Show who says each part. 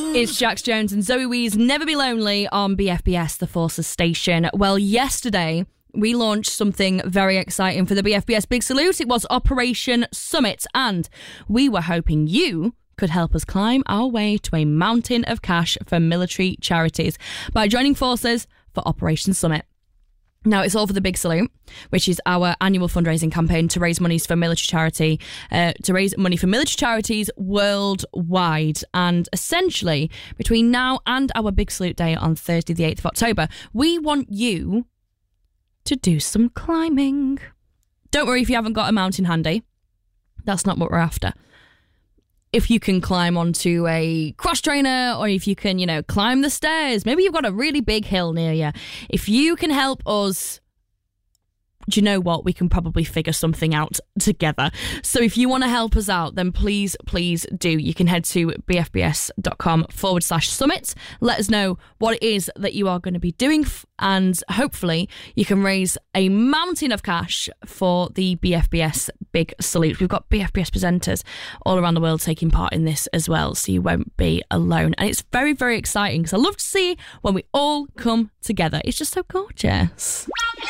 Speaker 1: It's Jax Jones and Zoe Wee's Never Be Lonely on BFBS, the Forces station. Well, yesterday we launched something very exciting for the BFBS Big Salute. It was Operation Summit, and we were hoping you could help us climb our way to a mountain of cash for military charities by joining forces for Operation Summit. Now, it's all for the Big Salute, which is our annual fundraising campaign to raise money for military charities worldwide. And essentially, between now and our Big Salute Day on Thursday, the 8th of October, we want you to do some climbing. Don't worry if you haven't got a mountain handy. That's not what we're after. If you can climb onto a cross trainer, or if you can, climb the stairs, maybe you've got a really big hill near you. If you can help us, do you know what? We can probably figure something out together. So if you want to help us out, then please do. You can head to bfbs.com/summit. Let us know what it is that you are going to be doing, and hopefully you can raise a mountain of cash for the BFBS Big Salute. We've got BFBS presenters all around the world taking part in this as well, so you won't be alone. And it's very, very exciting because I love to see when we all come together. It's just so gorgeous.